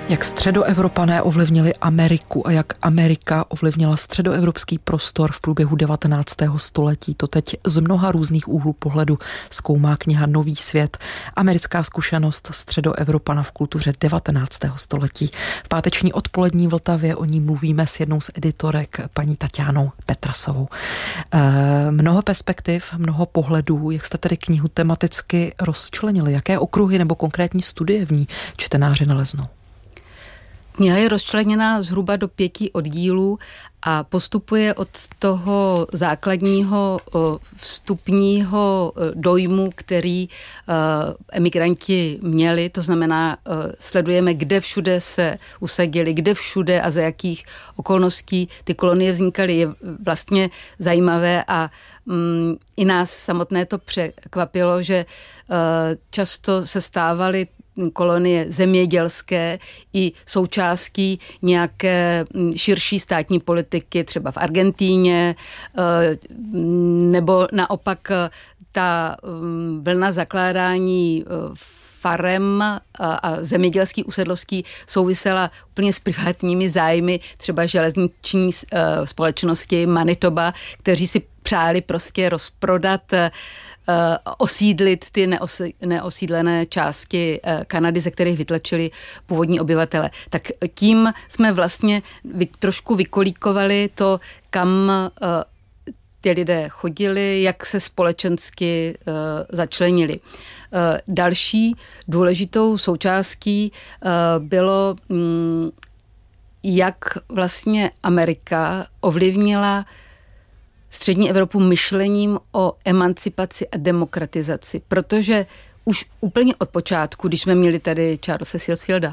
Jak středoevropané ovlivnili Ameriku a jak Amerika ovlivnila středoevropský prostor v průběhu 19. století. To teď z mnoha různých úhlů pohledu zkoumá kniha Nový svět. Americká zkušenost středoevropana v kultuře 19. století. V páteční odpolední Vltavě o ní mluvíme s jednou z editorek, paní Taťánou Petrasovou. Mnoho perspektiv, mnoho pohledů. Jak jste tedy knihu tematicky rozčlenili? Jaké okruhy nebo konkrétní studie v ní čtenáři naleznou? Kniha je rozčleněná zhruba do 5 oddílů a postupuje od toho základního vstupního dojmu, který emigranti měli, to znamená, sledujeme, kde všude se usadili, kde všude a za jakých okolností ty kolonie vznikaly. Je vlastně zajímavé a i nás samotné to překvapilo, že často se stávaly kolonie zemědělské i součástí nějaké širší státní politiky, třeba v Argentíně, nebo naopak ta vlna zakládání farem a zemědělských usedlostí souvisela úplně s privátními zájmy, třeba železniční společnosti Manitoba, kteří si přáli prostě rozprodat, osídlit ty neosídlené části Kanady, ze kterých vytlačili původní obyvatele. Tak tím jsme vlastně trošku vykolíkovali to, kam ty lidé chodili, jak se společensky začlenili. Další důležitou součástí bylo, jak vlastně Amerika ovlivnila střední Evropu myšlením o emancipaci a demokratizaci, protože už úplně od počátku, když jsme měli tady Charlese Silsfielda,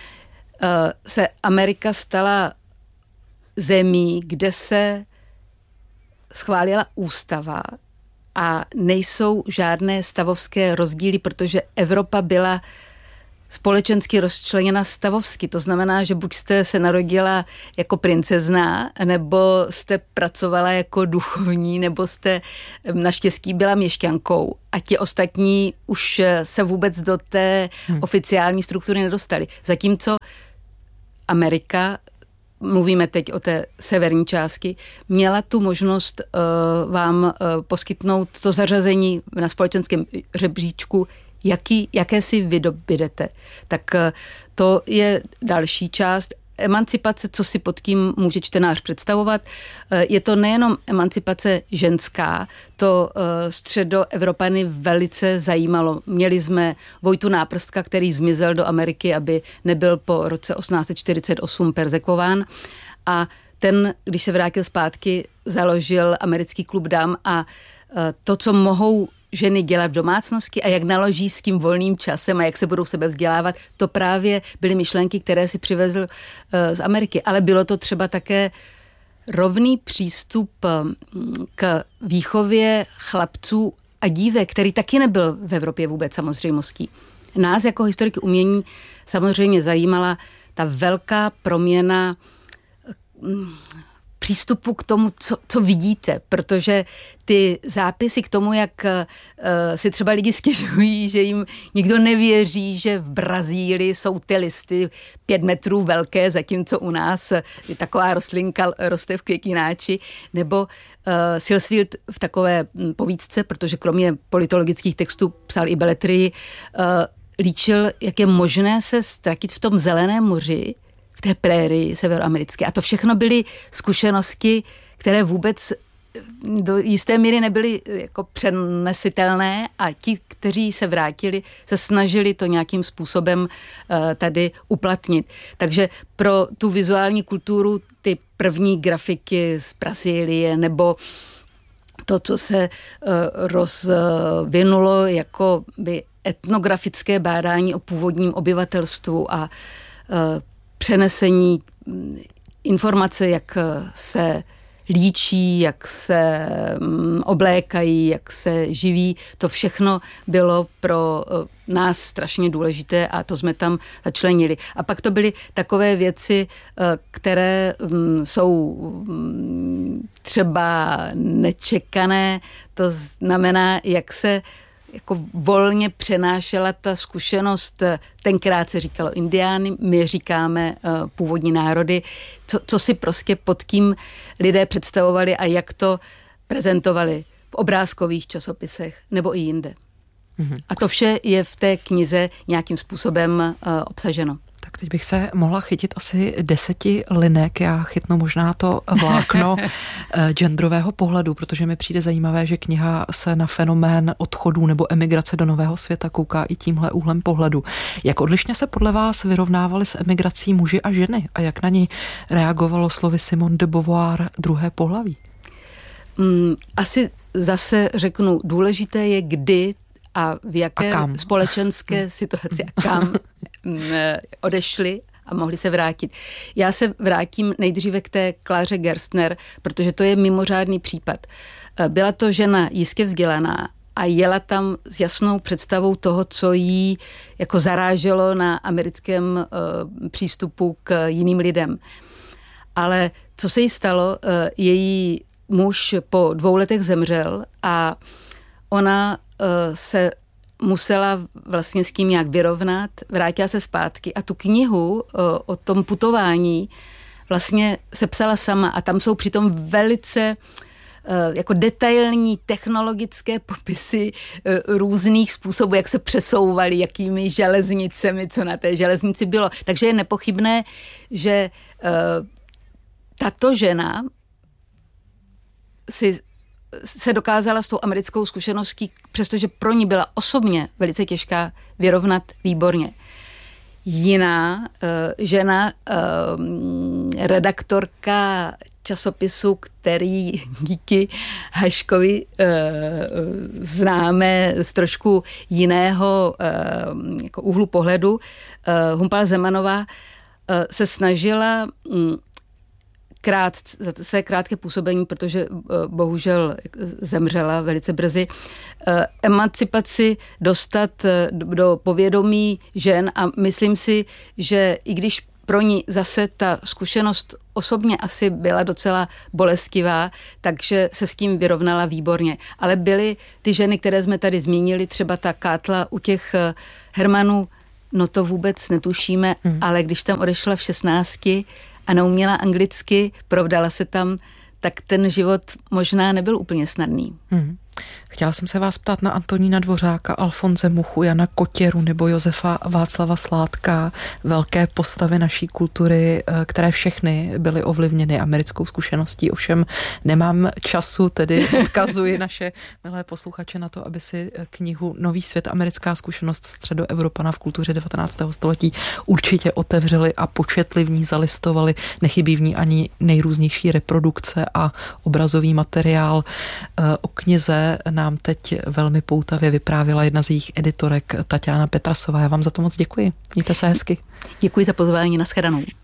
se Amerika stala zemí, kde se schválila ústava a nejsou žádné stavovské rozdíly, protože Evropa byla společensky rozčleněna stavovsky. To znamená, že buď jste se narodila jako princezna, nebo jste pracovala jako duchovní, nebo jste naštěstí byla měšťankou. A ti ostatní už se vůbec do té oficiální struktury nedostali. Zatímco Amerika, mluvíme teď o té severní části, měla tu možnost vám poskytnout to zařazení na společenském žebříčku, jaké si vydobydete. Tak to je další část. Emancipace, co si pod tím může čtenář představovat. Je to nejenom emancipace ženská, to středoevropany velice zajímalo. Měli jsme Vojtu Náprstka, který zmizel do Ameriky, aby nebyl po roce 1848 perzekvován. A ten, když se vrátil zpátky, založil americký klub dam a to, co mohou ženy dělat v domácnosti a jak naloží s tím volným časem a jak se budou sebe vzdělávat, to právě byly myšlenky, které si přivezl z Ameriky. Ale bylo to třeba také rovný přístup k výchově chlapců a dívek, který taky nebyl v Evropě vůbec samozřejmostí. Nás jako historiky umění samozřejmě zajímala ta velká proměna přístupu k tomu, co vidíte, protože ty zápisy k tomu, jak si třeba lidi stěžují, že jim nikdo nevěří, že v Brazílii jsou ty listy 5 metrů velké, zatímco u nás je taková rostlinka roste v květináči, nebo Silsfield v takové povídce, protože kromě politologických textů psal i beletrii, líčil, jak je možné se ztratit v tom zeleném moři, v té prérii severoamerické. A to všechno byly zkušenosti, které vůbec do jisté míry nebyly jako přenesitelné a ti, kteří se vrátili, se snažili to nějakým způsobem tady uplatnit. Takže pro tu vizuální kulturu ty první grafiky z Brazílie nebo to, co se rozvinulo jako by etnografické bádání o původním obyvatelstvu a přenesení informace, jak se líčí, jak se oblékají, jak se živí. To všechno bylo pro nás strašně důležité a to jsme tam začlenili. A pak to byly takové věci, které jsou třeba nečekané. To znamená, jak se jako volně přenášela ta zkušenost, tenkrát se říkalo indiány, my říkáme původní národy, co si prostě pod kým lidé představovali a jak to prezentovali v obrázkových časopisech nebo i jinde. A to vše je v té knize nějakým způsobem obsaženo. Tak teď bych se mohla chytit asi 10 linek, já chytnu možná to vlákno genderového pohledu, protože mi přijde zajímavé, že kniha se na fenomén odchodů nebo emigrace do nového světa kouká i tímhle úhlem pohledu. Jak odlišně se podle vás vyrovnávali s emigrací muži a ženy a jak na ní reagovalo slovy Simone de Beauvoir druhé pohlaví? Asi zase řeknu, důležité je kdy a v jaké společenské situaci a kam odešli a mohli se vrátit. Já se vrátím nejdříve k té Kláře Gerstner, protože to je mimořádný případ. Byla to žena jistě vzdělaná a jela tam s jasnou představou toho, co jí jako zaráželo na americkém přístupu k jiným lidem. Ale co se jí stalo, její muž po 2 letech zemřel a ona se musela vlastně s tím nějak vyrovnat, vrátila se zpátky a tu knihu o tom putování vlastně sepsala sama a tam jsou přitom velice jako detailní technologické popisy různých způsobů, jak se přesouvali, jakými železnicemi, co na té železnici bylo. Takže je nepochybné, že tato žena se dokázala s tou americkou zkušeností, přestože pro ní byla osobně velice těžká, vyrovnat výborně. Jiná žena, redaktorka časopisu, který díky Haškovi známe z trošku jiného jako úhlu pohledu, Humpala Zemanová, se snažila za své krátké působení, protože bohužel zemřela velice brzy, emancipaci dostat do povědomí žen a myslím si, že i když pro ní zase ta zkušenost osobně asi byla docela bolestivá, takže se s tím vyrovnala výborně. Ale byly ty ženy, které jsme tady zmínili, třeba ta Kátla u těch Hermanů, no to vůbec netušíme, ale když tam odešla v 16 a neuměla anglicky, provdala se tam, tak ten život možná nebyl úplně snadný. Chtěla jsem se vás ptát na Antonína Dvořáka, Alfonse Muchu, Jana Kotěru nebo Josefa Václava Sládka, velké postavy naší kultury, které všechny byly ovlivněny americkou zkušeností. Ovšem nemám času, tedy odkazuji naše milé posluchače na to, aby si knihu Nový svět, americká zkušenost Středoevropana v kultuře 19. století určitě otevřeli a početli v ní, zalistovali. Nechybí v ní ani nejrůznější reprodukce a obrazový materiál. O knize nám teď velmi poutavě vyprávěla jedna z jejich editorek, Tatiana Petrasová. Já vám za to moc děkuji. Mějte se hezky. Děkuji za pozvání, nashledanou.